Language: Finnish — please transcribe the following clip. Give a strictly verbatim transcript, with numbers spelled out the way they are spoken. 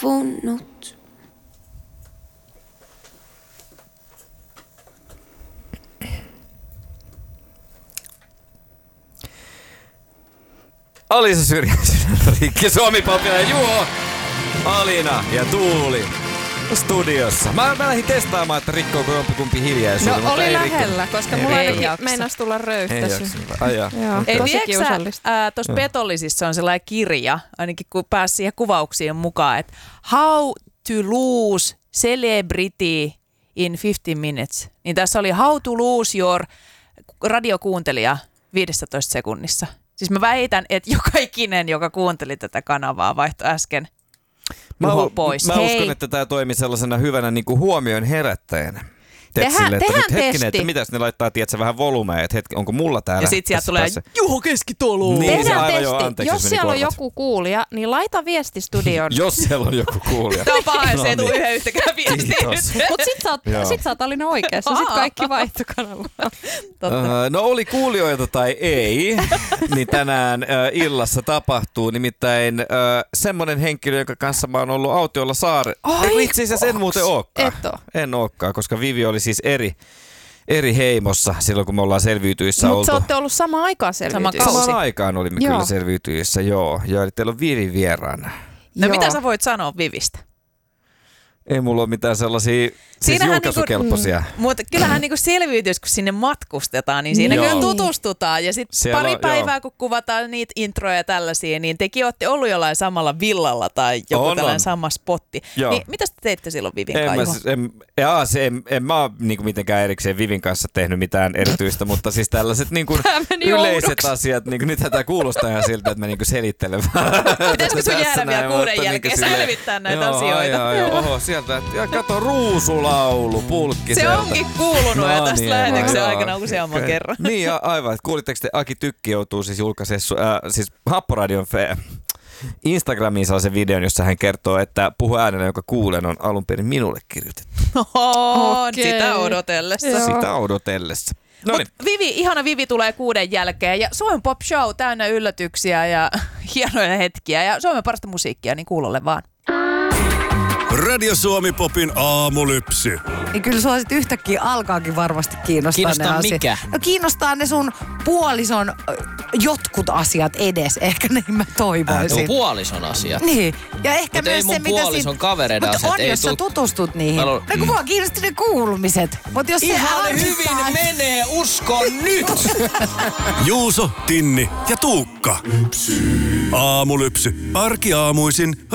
loppunut. Alisa Syrjäinen, Rikki Suomi-Popilla ja Juho, Alina ja Tuuli studiossa. Mä, mä lähdin testaamaan, että rikkoako jompikumpi hiljaisuuden, no, mutta oli ei lähellä, rikko. koska ei mulla rikko. ainakin meinas tulla röyhtäsy. Ai jaa. Joo, Ei tosi tiedätkö kiusallista. sä, tuossa Petollisissa on sellainen kirja, ainakin kun pääsi siihen kuvauksien mukaan, että How to lose celebrity in fifteen minutes. Niin tässä oli How to lose your radiokuuntelija viisitoista sekunnissa. Siis mä väitän, että joka ikinen, joka kuunteli tätä kanavaa, vaihtoi äsken Juho pois. Mä Hei. uskon, että tämä toimi sellaisena hyvänä niin kuin huomioon herättäjänä. Tehdään- Sille, että tehdään nyt hetkinen, testi. että mitäs ne laittaa, tiedätkö, vähän volumea, että hetki, onko mulla täällä. Ja sit sieltä tässä tulee päässä? Juho Keskitalo. Niin, se Tehdään aivan testi. joo, anteeksi, Jos meni siellä on korvat. joku kuulija, niin laita viesti studioon. Jos siellä on joku kuulija. Tämä on paha, jos ei No tule niin. yhden yhtäkään viestiä Kiitos. nyt. Mut sit sä oot, Joo. sit sä oot Alina oikeassa. Sit kaikki vaihto kanavalla. Totta. Uh, no oli kuulijoita tai ei, niin tänään uh, illassa tapahtuu nimittäin uh, semmonen henkilö, jonka kanssa mä oon ollut autiolla saare. Ai, Itse asiassa en muuten ookaan. Et oo. En ookaan, koska Vivi oli siis eri, eri heimossa silloin, kun me ollaan selviytyissä Mutta oltu. sä ootte ollut sama aikaan selviytyissä. kausi. Samaan aikaan olimme Joo. kyllä selviytyissä, joo. Ja eli teillä on Vivi vieraana. No Joo. mitä sä voit sanoa Vivistä? Ei mulla ole mitään sellaisia siis Siinähän julkaisukelpoisia. Niinku, mutta kyllähän niinku selviytys, kun sinne matkustetaan, niin siinä Joo. kyllä tutustutaan. Ja sitten Siellä pari on- päivää, joo. kun kuvataan niitä introja ja tällaisia, niin tekin olette ollut jollain samalla villalla tai joku On, tällainen on. sama spotti. Joo. Niin mitä te teitte silloin Vivin En, mä, kanssa? siis- en, jaa, se, en, en mä ole niinku mitenkään erikseen Vivin kanssa tehnyt mitään erityistä, mutta siis tällaiset niinku Tää meni yleiset oudoksi. asiat, niinku, nyt tätä kuulostaa ihan siltä, että mä niinku selittelen. Pitäisikö sun Tässä jäädä vielä näin, kuuden mutta jälkeen silleen- selvittää näitä joo, asioita? Joo, joo, oho, sieltä, ja kato, ruusulaulu, pulkki Se sieltä. onkin kuulunut No jo tästä niin, lähetyksen joo. aikana useamman kerran. Niin, ja aivan. Kuulitteko te, Aki Tykki joutuu siis julkaisemaan äh, siis Happoradion fe- Instagramiin sellaisen videon, jossa hän kertoo, että puhu äänellä, jonka kuulen, on alun perin minulle kirjoitettu. Oho, Okei. sitä odotellessa. Joo. Sitä odotellessa. No niin. Mut Vivi, ihana Vivi tulee kuuden jälkeen ja Suomen Pop Show täynnä yllätyksiä ja hienoja hetkiä ja Suomen parasta musiikkia, niin kuulolle vaan. Radio Suomi Popin aamulypsy. Niin kyllä sua sit yhtäkkiä alkaakin varmasti kiinnostaa Kiinnostaa ne asiat. mikä? No kiinnostaa ne sun puolison ö, jotkut asiat edes. Ehkä niin mä Tuo toivoisin. puolison asiat. Niin. Ja ehkä Mut ei myös mun se, mitä puolison kavereiden Mutta asiat, on, ei jos sä tuu- tutustut niihin. Mä No luulen- kun mua kiinnosti ne kuulumiset. Mut jos se Ihan ärsyttää- hyvin menee, uskon nyt! Juuso, Tinni ja Tuukka. Aamulypsy. Arkiaamuisin